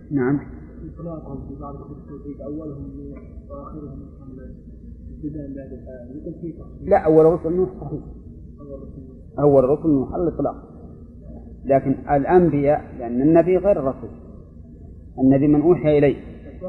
نعم. إطلاقهم في بعض التوحيد أولهم نوح وآخرهم محمد ابتداء بعد الآية يقول فيه تفصيل. لا، أول رسل نوح صحيح، أول رسل نوح على الإطلاق، لكن الأنبياء لأن النبي غير الرسول، النبي من أوحي إليه.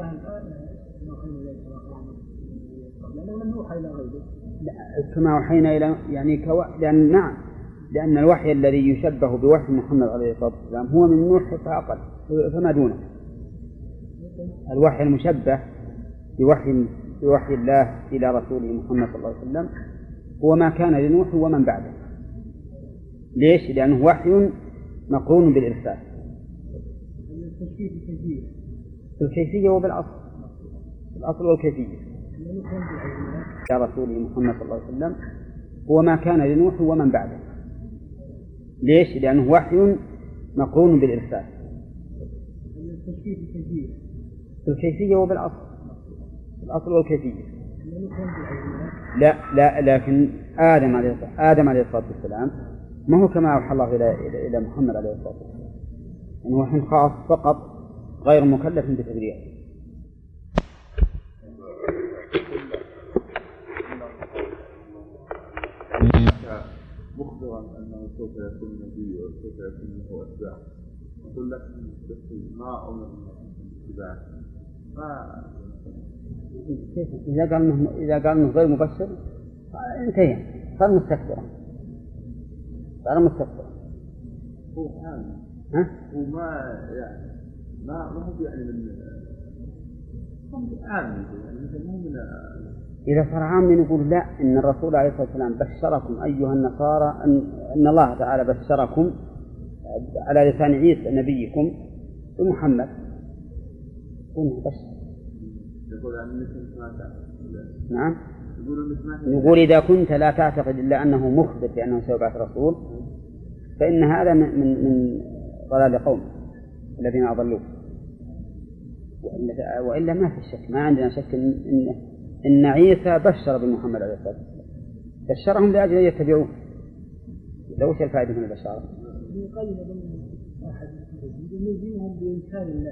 كما أوحينا إلى يعني لأن نعم، لأن الوحي الذي يشبه بوحي محمد عليه الصلاة والسلام هو من نوح فأقل فما دونه. الوحي المشبه بوحي الله إلى رسوله محمد صلى الله عليه وسلم هو ما كان لنوح ومن بعده. ليش؟ لأنه وحي مقرون بالإرسال في الكيفية وبالأصل، الأصل والكيفية. إلى رسوله محمد صلى الله عليه وسلم هو ما كان لنوح ومن بعده. ليش؟ لأنه وحي مقرون بالإرسال في الكيفية وبالأصل، الأصل والكيفية. لا لكن آدم عليه الصلاة والسلام ما هو كما أوحى الله إلى محمد عليه الصلاة والسلام، إنه وحي خاص فقط غير مكلف بتبليغه. مخبرا أنه سوف يكون نبي وسوف يكون له أتباع، يقول لك ما أمر بالاتباع، إذا قال إنه غير مبشر انتهى، صار مستكبرا. هو حامل وما يعني ما هو يعني من عامل يعني مثل مو من. إذا صار عامل نقول لا، إن الرسول عليه الصلاة والسلام بشركم أيها النصارى أن الله تعالى بشركم على لسان عيسى نبيكم بمحمد. نعم، نقول إذا كنت لا تعتقد إلا أنه مخبر بأنه سيبعث رسول فإن هذا من ضلال قوم الذين أضلوه، وإلا ما في شك، ما عندنا شك إن عيسى بشر بمحمد عليه الصلاة والسلام، بشرهم لأجل أن يتبعوه. لو وش الفائدة من البشارة؟ يلزمهم بإنكار الله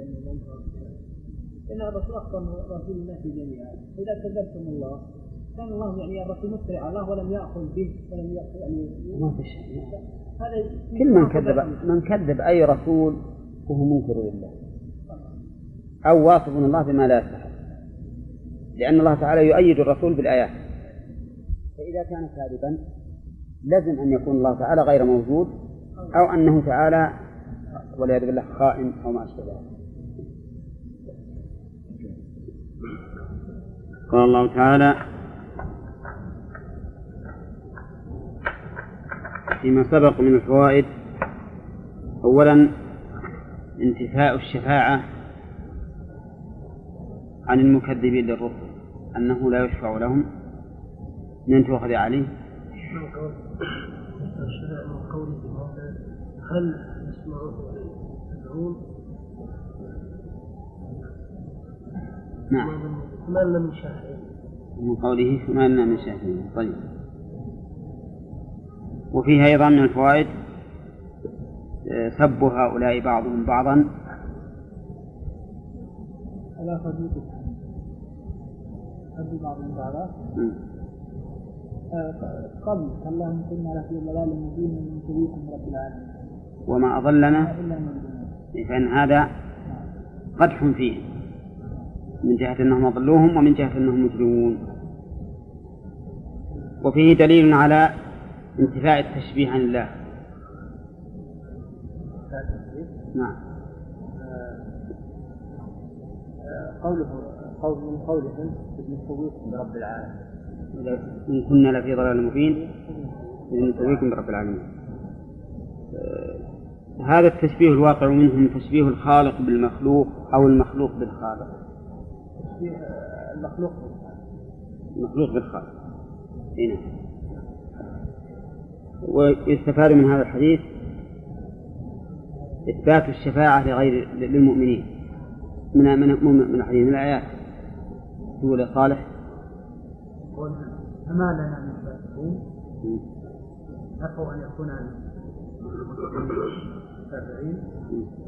إن الرسول أخبر رسول الله في جميعا، إذا كذبتم الله كان الله يعني الرسول مسرع على الله ولم يأخذ به ولم يأخذ يعني ما في شيء. كل من كذب أي رسول فهو منكر لله أو واصف الله بما لا يستحق، لأن الله تعالى يؤيد الرسول بالآيات. فإذا كان كاذبا لازم أن يكون الله تعالى غير موجود أو أنه تعالى والعياذ بالله خائن أو ما أشبه ذلك. قال الله تعالى فيما سبق من الفوائد: أولا انتفاء الشفاعة عن المكذبين للرسل، أنه لا يشفع لهم. من تؤخذ عليه؟ هل يسمعون ويدعون؟ نعم، ما لنا من شافعين. من قوله ما لنا من شافعين. طيب، وفيها أيضا من الفوائد سب هؤلاء بعضهم بعضا على صديقه، سب بعضهم بعضا قبل اللهم كنا لفي ضلال مبين من سبيكم رب العالمين وما أضلنا، فإن هذا قدح فيه من جهة أنهم أضلوهم ومن جهة أنهم مجرمون. وفيه دليل على انتفاء التشبيه عن الله. نعم، من قولهم نسويكم برب العالمين، إن كنا لفي ضلال مبين نسويكم برب العالمين. هذا التشبيه الواقع منهم تشبيه الخالق بالمخلوق أو المخلوق بالخالق. المخلوق بالخالق. هنا ويستفاد من هذا الحديث إثبات الشفاعة للمؤمنين من الحديث من الآيات. يقول صالح: فما لنا من شافعين أفوا أن يكون عن الشافعين